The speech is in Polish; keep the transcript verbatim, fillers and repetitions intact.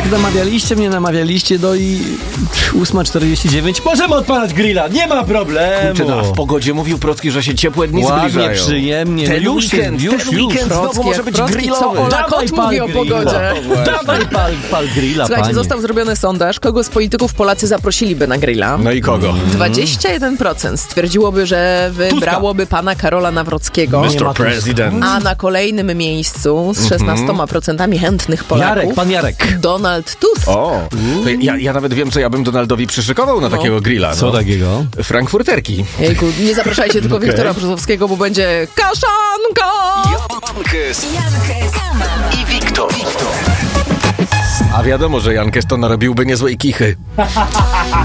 Tak namawialiście mnie, namawialiście, no i ósma czterdzieści dziewięć. Możemy odpalać grilla, nie ma problemu. Kurczę, no, a w pogodzie mówił Procki, że się ciepłe dni Ładnie, zbliżają. przyjemnie. Ten już weekend, już, ten już. weekend znowu Procki, może jak być Procki, grillowy. co Ola Dawaj, Kot pal mówi o grilla. pogodzie. Dawaj pal, pal grilla, Słuchajcie, panie. został zrobiony sondaż, kogo z polityków Polacy zaprosiliby na grilla. No i kogo? dwadzieścia jeden procent stwierdziłoby, że wybrałoby pana Karola Nawrockiego. mister President. A na kolejnym miejscu z szesnastoma procentami chętnych Polaków Jarek, pan Jarek. Donald Tusk. O, to ja, ja nawet wiem, co ja bym Donaldowi przyszykował na No. takiego grilla. Co no. takiego? Frankfurterki. Jejku, nie zapraszajcie tylko Okej. Wiktora Brzozowskiego, bo będzie kaszanka! Jankes i Wiktor. A wiadomo, że Jankes to narobiłby niezłej kichy.